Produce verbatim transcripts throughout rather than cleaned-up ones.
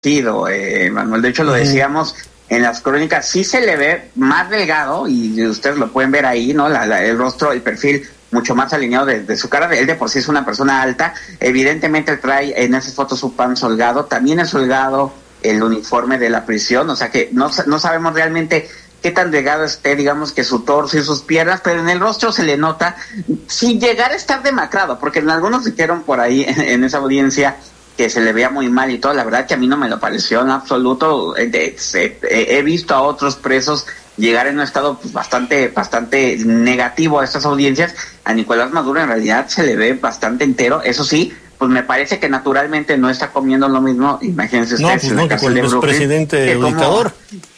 eh, Manuel, de hecho lo decíamos en las crónicas, sí se le ve más delgado, y ustedes lo pueden ver ahí, ¿no? La, la, el rostro, el perfil mucho más alineado de, de su cara. Él de por sí es una persona alta, evidentemente trae en esas fotos su pan holgado, también es holgado el uniforme de la prisión, o sea que no, no sabemos realmente qué tan delgado esté, digamos, que su torso y sus piernas, pero en el rostro se le nota, sin llegar a estar demacrado, porque en algunos dijeron por ahí en, en esa audiencia que se le veía muy mal y todo. La verdad que a mí no me lo pareció en absoluto. De, de, de, he visto a otros presos llegar en un estado pues, bastante bastante negativo a estas audiencias. A Nicolás Maduro en realidad se le ve bastante entero, eso sí, pues me parece que naturalmente no está comiendo lo mismo. Imagínense ustedes, no, pues no, que cuando es presidente o dictador.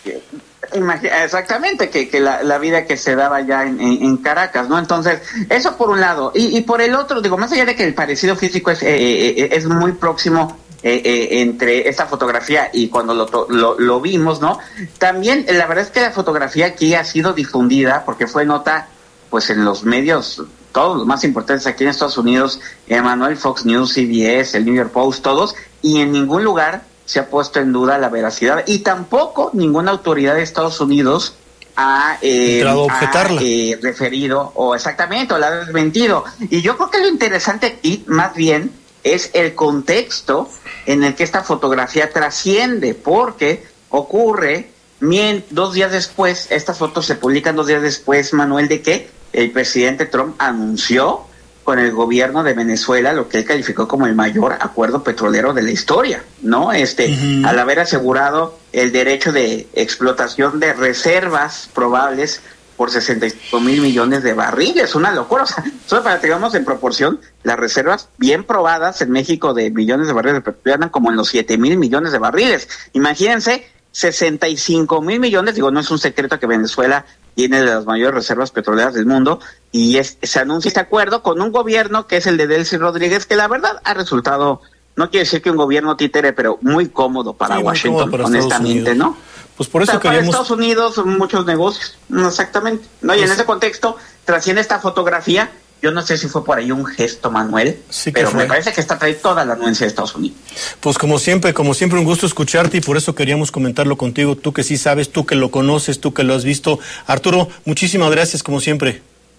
Exactamente, que, que la, la vida que se daba ya en, en, en Caracas, ¿no? Entonces, eso por un lado. Y, y por el otro, digo, más allá de que el parecido físico es, eh, eh, es muy próximo eh, eh, entre esta fotografía y cuando lo, lo, lo vimos, ¿no? También, la verdad es que la fotografía aquí ha sido difundida porque fue nota, pues, en los medios, todos los más importantes aquí en Estados Unidos, Emanuel, Fox News, C B S, el New York Post, todos, y en ningún lugar se ha puesto en duda la veracidad, y tampoco ninguna autoridad de Estados Unidos ha, eh, ha eh, referido o exactamente o la ha desmentido. Y yo creo que lo interesante aquí más bien es el contexto en el que esta fotografía trasciende, porque ocurre mien, dos días después, estas fotos se publican dos días después, Manuel, de que el presidente Trump anunció con el gobierno de Venezuela lo que él calificó como el mayor acuerdo petrolero de la historia, ¿no? Este, uh-huh. Al haber asegurado el derecho de explotación de reservas probables por sesenta y cinco mil millones de barriles, una locura. O sea, solo para que tengamos en proporción, las reservas bien probadas en México de millones de barriles de petróleo andan como en los siete mil millones de barriles. Imagínense, sesenta y cinco mil millones, digo, no es un secreto que Venezuela tiene de las mayores reservas petroleras del mundo, y es, se anuncia este acuerdo con un gobierno que es el de Delcy Rodríguez, que la verdad ha resultado, no quiere decir que un gobierno títere, pero muy cómodo para sí, Washington, para honestamente, ¿no? Pues por eso o sea, queríamos... Para Estados Unidos, muchos negocios, exactamente. No, y pues... en ese contexto, trasciende esta fotografía. Yo no sé si fue por ahí un gesto, Manuel, sí pero fue. Me parece que está trae toda la anuencia de Estados Unidos. Pues como siempre, como siempre, un gusto escucharte, y por eso queríamos comentarlo contigo, tú que sí sabes, tú que lo conoces, tú que lo has visto. Arturo, muchísimas gracias, como siempre.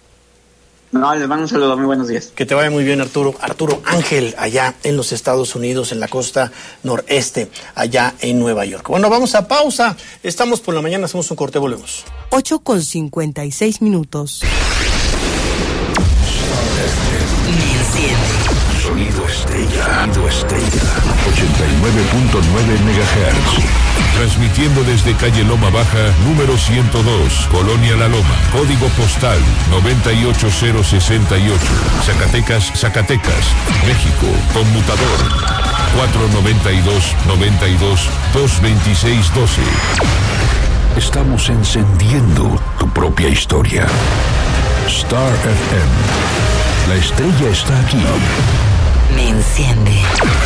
No, les mando un saludo, muy buenos días. Que te vaya muy bien, Arturo. Arturo Ángel, allá en los Estados Unidos, en la costa noreste, allá en Nueva York. Bueno, vamos a pausa. Estamos por la mañana, hacemos un corte, volvemos. ocho con cincuenta y seis minutos. Sonido Estrella. Sonido Estrella. ochenta y nueve punto nueve megahertz. Transmitiendo desde calle Loma Baja, número ciento dos, Colonia La Loma. Código postal noventa y ocho cero sesenta y ocho. Zacatecas, Zacatecas, México. Conmutador cuatro noventa y dos, noventa y dos, dos veintiséis doce. Estamos encendiendo tu propia historia. Star F M. La estrella está aquí. Me enciende.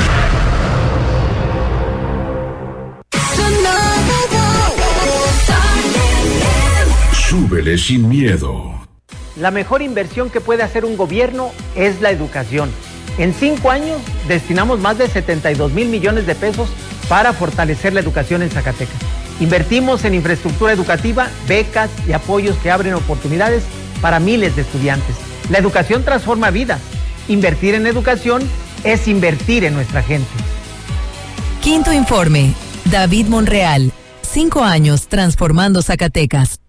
Súbele sin miedo. La mejor inversión que puede hacer un gobierno es la educación. En cinco años destinamos más de setenta y dos mil millones de pesos para fortalecer la educación en Zacatecas. Invertimos en infraestructura educativa, becas y apoyos que abren oportunidades para miles de estudiantes. La educación transforma vidas. Invertir en educación es invertir en nuestra gente. Quinto informe. David Monreal. Cinco años transformando Zacatecas.